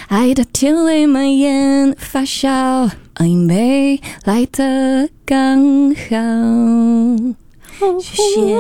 爱的甜味蔓延发酵，暧昧来得刚好。谢谢。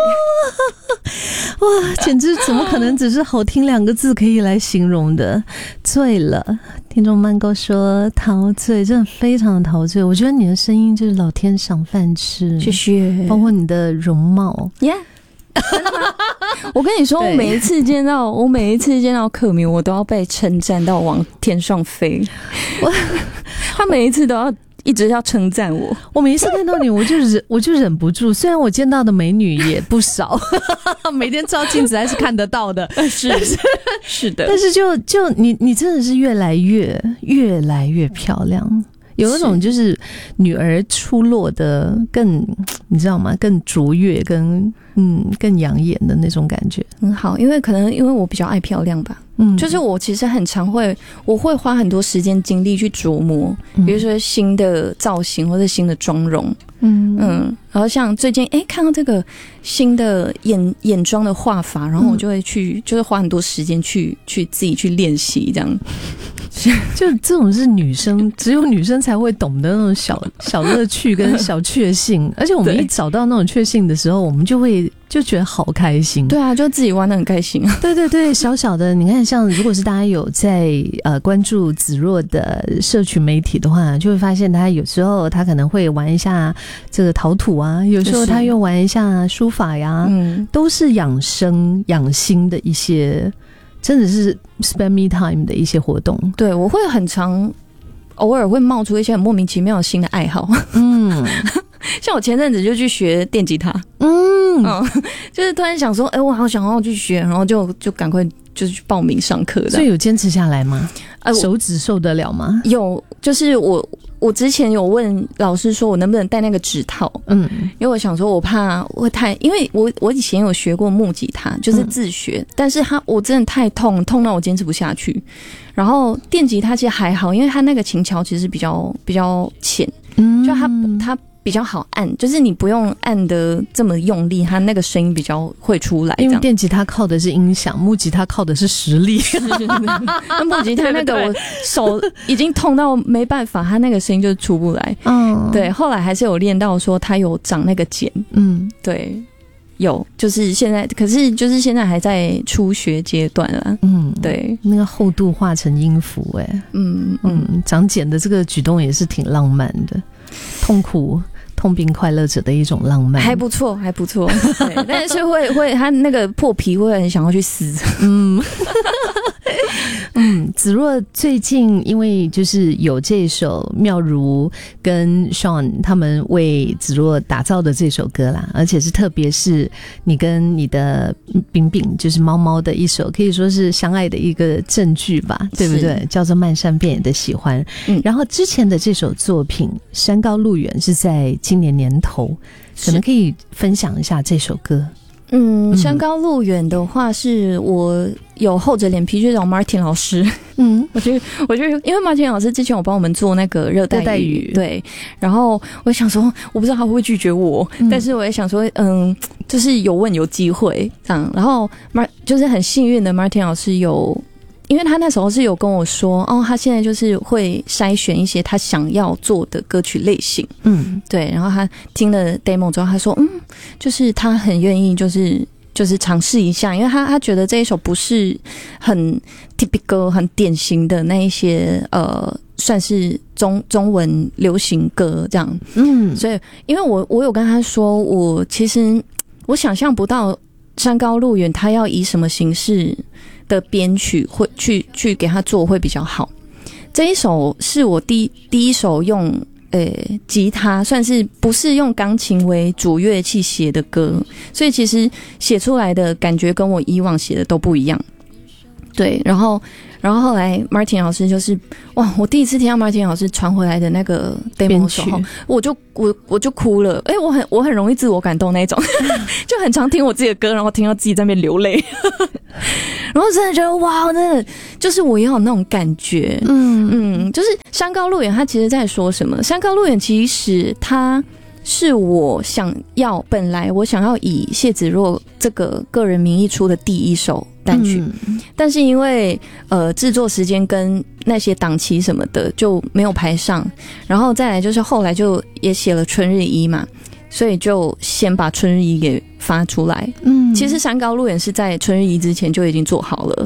哇，简直怎么可能只是好听2个字可以来形容的？醉了，听众曼哥说陶醉，真的非常的陶醉。我觉得你的声音就是老天赏饭吃， 谢谢。 包括你的容貌， 真的吗？我跟你说，我每一次见到克明，我都要被称赞到往天上飞。他每一次都要一直要称赞我。 我每一次看到你，我就忍不住。虽然我见到的美女也不少，每天照镜子还是看得到的， 是的。 但是就你真的是越来越漂亮。有一种就是女儿出落的更，你知道吗？更卓越，更养眼的那种感觉。 很好，因为我比较爱漂亮吧。就是我其实很常我会花很多时间精力去琢磨，比如说新的造型或者新的妆容。然后像最近看到这个新的眼妆的画法，然后我就会就是花很多时间去自己去练习这样。 就这种是只有女生才会懂的那种小乐趣跟小确幸，而且我们一找到那种确幸的时候，我们就觉得好开心。 对啊，就自己玩得很开心啊。 对对对，小小的，你看，像如果是大家有在关注子若的社群媒体的话，就会发现他有时候他可能会玩一下这个陶土啊，有时候他又玩一下书法呀，都是养生养心的一些。真的是 spend me time 的一些活动。 对，我会很常偶尔会冒出一些很莫名其妙的新的爱好。像我前阵子就去学电吉他。就是突然想说我好想要去学，然后就赶快就去报名上课。 所以有坚持下来吗？手指受得了吗？ 有，就是我之前有问老师说我能不能戴那个指套。因为我想说我怕会因为我以前有学过木吉他，就是自学，但是我真的太痛到我坚持不下去。然后电吉他其实还好，因为它那个琴桥其实比较浅，就它比较好按，就是你不用按的这么用力，它那个声音比较会出来。 因为电吉他靠的是音响，木吉他靠的是实力。 那木吉他那个我手已经痛到没办法，它那个声音就出不来。对，后来还是有练到说它有长那个茧。对，有，就是现在，可是就是现在还在初学阶段啦。对， 那个厚度画成音符，长茧的这个举动也是挺浪漫的，痛并快乐着的一种浪漫， 还不错。对，但是会他那个破皮会很想要去撕。 子若最近因为就是有这首妙如跟 Sean 他们为子若打造的这首歌啦，而且是特别是你跟你的饼饼就是猫猫的一首，可以说是相爱的一个证据吧，对不对？叫做漫山遍野的喜欢。然后之前的这首作品山高路远是在今年年头，可能可以分享一下这首歌。 山高路远的话，是我有厚着脸皮去找 Martin 老师。我就因为 Martin 老师之前有帮我们做那个热带雨，对。然后我想说，我不知道他会不会拒绝我，但是我也想说，就是有问有机会这样。然后就是很幸运的 Martin 老师有。因为他那时候是有跟我说，他现在就是会筛选一些他想要做的歌曲类型。对。然后他听了 demo 之后，他说，就是他很愿意，就是尝试一下，因为他觉得这一首不是很 typical 很典型的那一些算是中文流行歌这样。所以因为我有跟他说，我其实我想象不到山高路远他要以什么形式的编曲会去给他做会比较好。这一首是我第一首用吉他，算是不是用钢琴为主乐器写的歌，所以其实写出来的感觉跟我以往写的都不一样。对，然后后来 Martin 老师就是哇，我第一次听到 Martin 老师传回来的那个 demo 的时候，我就哭了。我很容易自我感动那一种，就很常听我自己的歌，然后听到自己在那边流泪。然后真的觉得哇，真的就是我也有那种感觉。就是山高路远，他其实在说什么？山高路远其实他是本来我想要以谢子若这个个人名义出的第一首单曲，但是因为制作时间跟那些档期什么的就没有排上，然后再来就是后来就也写了春日一嘛，所以就先把春日一给发出来。其实山高路远是在春日一之前就已经做好了。